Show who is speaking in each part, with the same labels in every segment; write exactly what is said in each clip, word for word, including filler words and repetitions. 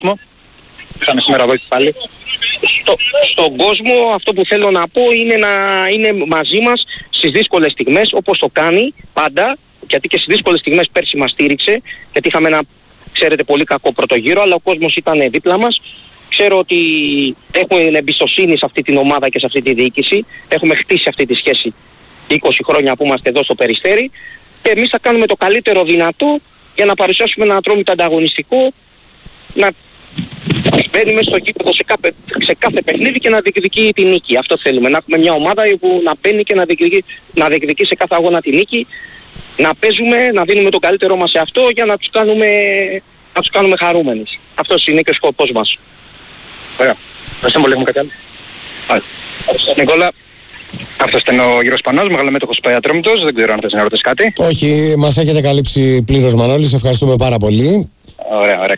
Speaker 1: Είχαμε σήμερα εδώ και πάλι. Στο, στον κόσμο αυτό που θέλω να πω είναι να είναι μαζί μας στις δύσκολες στιγμές, όπως το κάνει πάντα, γιατί και στις δύσκολες στιγμές πέρσι μας στήριξε, γιατί είχαμε ένα, ξέρετε, πολύ κακό πρωτογύρο, αλλά ο κόσμος ήταν δίπλα μας. Ξέρω ότι έχουμε εμπιστοσύνη σε αυτή την ομάδα και σε αυτή τη διοίκηση. Έχουμε χτίσει αυτή τη σχέση είκοσι χρόνια που είμαστε εδώ στο Περιστέρι και εμείς θα κάνουμε το καλύτερο δυνατό για να παρουσιάσουμε ένα ατρόμητο ανταγωνιστικό, να μπαίνουμε στο γήπεδο σε κάθε, σε κάθε παιχνίδι και να διεκδικεί τη νίκη. Αυτό θέλουμε. Να έχουμε μια ομάδα που να μπαίνει και να διεκδικεί, να διεκδικεί σε κάθε αγώνα τη νίκη. Να παίζουμε, να δίνουμε το καλύτερό μας σε αυτό για να τους κάνουμε, να τους κάνουμε χαρούμενοι. Αυτός είναι και ο σκοπός μας.
Speaker 2: Ωραία. Ευχαριστώ πολύ. Έχουμε κάτι άλλο? Νικόλα, αυτός ήταν ο Γιώργος Πανός, μεγαλομέτωχος Σπάι Ατρόμητος. Δεν ξέρω αν θες να ρωτήσεις κάτι.
Speaker 3: Όχι, μας έχετε καλύψει πλήρως, Μανώλη. Ευχαριστούμε πάρα πολύ.
Speaker 2: Ωραία, ωραία.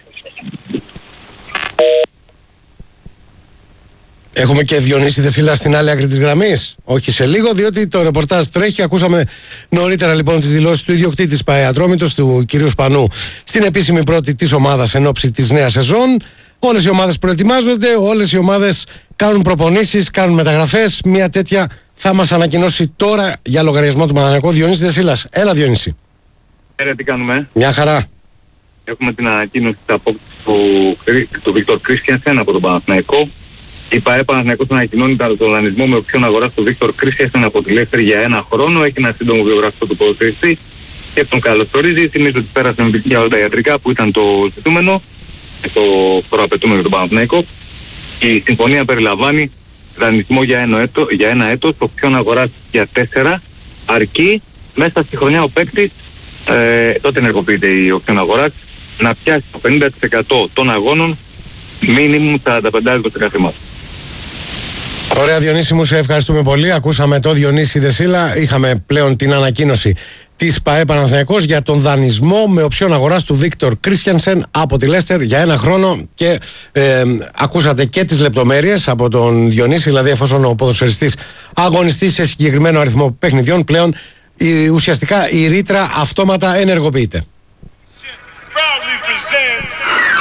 Speaker 3: Έχουμε και Διονύση Δεσίλα στην άλλη άκρη της γραμμής. Όχι σε λίγο, διότι το ρεπορτάζ τρέχει. Ακούσαμε νωρίτερα λοιπόν τις δηλώσεις του ιδιοκτήτη Σπάι Ατρόμητος, του κυρίου Σπανού, στην επίσημη πρώτη της ομάδας εν ώψη της νέας σεζόν. Όλες οι ομάδες προετοιμάζονται, όλες οι ομάδες κάνουν προπονήσεις, κάνουν μεταγραφές. Μια τέτοια θα μας ανακοινώσει τώρα για λογαριασμό του Παναθηναϊκού Διονύση Δεσίλας. Έλα, Διονύση.
Speaker 4: Έλα, τι κάνουμε?
Speaker 3: Μια χαρά.
Speaker 4: Έχουμε την ανακοίνωση της απόκτησης του, του Βίκτορ Κρίστιανσεν από τον Παναθηναϊκό. Η ΠΑΕ Παναθηναϊκός ανακοινώνει τον δανεισμό με οψιόν αγοράς του Βίκτορ Κρίστιανσεν από τη Λέστερ για ένα χρόνο. Έχει ένα σύντομο βιογραφικό του ποδοσφαιριστή και τον καλωσορίζει. Θυμίζω ότι πέρασε με επιτυχία όλα τα ιατρικά που ήταν το ζητούμενο, το προαπαιτούμενο για τον Παναθηναϊκό. Η συμφωνία περιλαμβάνει δανεισμό για ένα έτος, για ένα έτος, οψιόν αγοράς για τέσσερα, αρκεί μέσα στη χρονιά ο παίκτης, ε, τότε ενεργοποιείται η οψιόν αγοράς, να πιάσει το πενήντα τοις εκατό των αγώνων, μίνιμουμ σαράντα πέντε τοις εκατό χρημάτων.
Speaker 3: Ωραία, Διονύση μου, σε ευχαριστούμε πολύ. Ακούσαμε το Διονύση Δεσίλα. Είχαμε πλέον την ανακοίνωση της ΠΑΕ Παναθηναϊκός για τον δανεισμό με οψιόν αγοράς του Βίκτορ Κρίστιανσεν από τη Λέστερ για ένα χρόνο και ε, ακούσατε και τις λεπτομέρειες από τον Διονύση, δηλαδή εφόσον ο ποδοσφαιριστής αγωνιστεί σε συγκεκριμένο αριθμό παιχνιδιών, πλέον η, ουσιαστικά η ρήτρα αυτόματα ενεργοποιείται.